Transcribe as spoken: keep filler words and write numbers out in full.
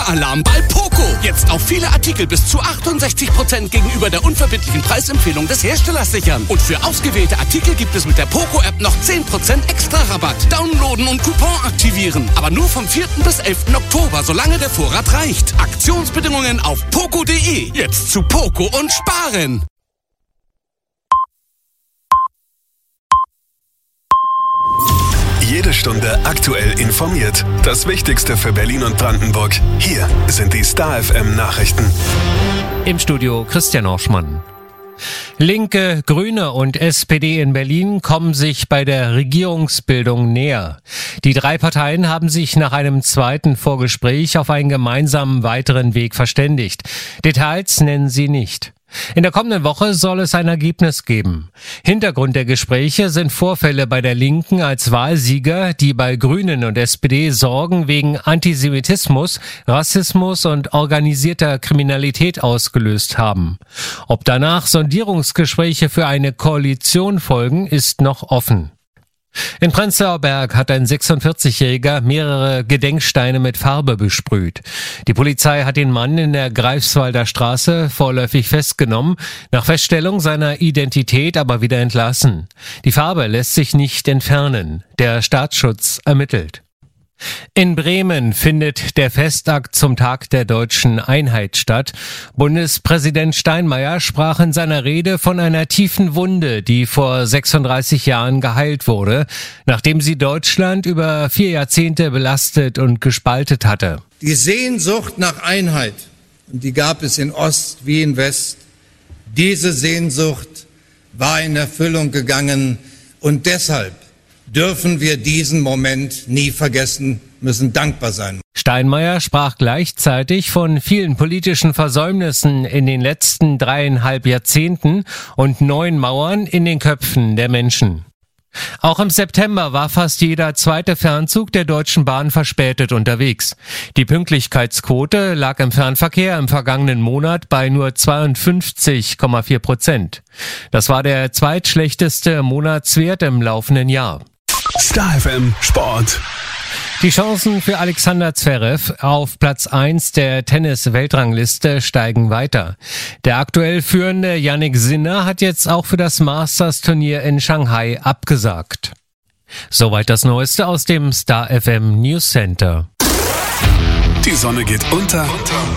Sparalarm bei Poco. Jetzt auf viele Artikel bis zu achtundsechzig Prozent gegenüber der unverbindlichen Preisempfehlung des Herstellers sichern. Und für ausgewählte Artikel gibt es mit der Poco-App noch zehn Prozent extra Rabatt. Downloaden und Coupon aktivieren. Aber nur vom vierten bis elften Oktober, solange der Vorrat reicht. Aktionsbedingungen auf poco punkt de. Jetzt zu Poco und sparen. Jede Stunde aktuell informiert. Das Wichtigste für Berlin und Brandenburg. Hier sind die Star F M Nachrichten. Im Studio Christian Orschmann. Linke, Grüne und S P D in Berlin kommen sich bei der Regierungsbildung näher. Die drei Parteien haben sich nach einem zweiten Vorgespräch auf einen gemeinsamen weiteren Weg verständigt. Details nennen sie nicht. In der kommenden Woche soll es ein Ergebnis geben. Hintergrund der Gespräche sind Vorfälle bei der Linken als Wahlsieger, die bei Grünen und S P D Sorgen wegen Antisemitismus, Rassismus und organisierter Kriminalität ausgelöst haben. Ob danach Sondierungsgespräche für eine Koalition folgen, ist noch offen. In Prenzlauer Berg hat ein sechsundvierzigjähriger mehrere Gedenksteine mit Farbe besprüht. Die Polizei hat den Mann in der Greifswalder Straße vorläufig festgenommen, nach Feststellung seiner Identität aber wieder entlassen. Die Farbe lässt sich nicht entfernen. Der Staatsschutz ermittelt. In Bremen findet der Festakt zum Tag der deutschen Einheit statt. Bundespräsident Steinmeier sprach in seiner Rede von einer tiefen Wunde, die vor sechsunddreißig Jahren geheilt wurde, nachdem sie Deutschland über vier Jahrzehnte belastet und gespaltet hatte. Die Sehnsucht nach Einheit, und die gab es in Ost wie in West, diese Sehnsucht war in Erfüllung gegangen, und deshalb dürfen wir diesen Moment nie vergessen, müssen dankbar sein. Steinmeier sprach gleichzeitig von vielen politischen Versäumnissen in den letzten dreieinhalb Jahrzehnten und neuen Mauern in den Köpfen der Menschen. Auch im September war fast jeder zweite Fernzug der Deutschen Bahn verspätet unterwegs. Die Pünktlichkeitsquote lag im Fernverkehr im vergangenen Monat bei nur zweiundfünfzig Komma vier Prozent. Das war der zweitschlechteste Monatswert im laufenden Jahr. Star F M Sport. Die Chancen für Alexander Zverev auf Platz eins der Tennis-Weltrangliste steigen weiter. Der aktuell führende Jannik Sinner hat jetzt auch für das Masters-Turnier in Shanghai abgesagt. Soweit das Neueste aus dem Star F M News Center. Die Sonne geht unter.